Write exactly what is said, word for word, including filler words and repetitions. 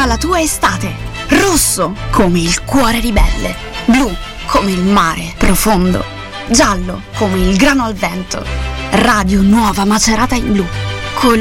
sarà la tua estate. Rosso come il cuore ribelle, blu come il mare profondo, giallo come il grano al vento. Radio Nuova Macerata in blu. Colori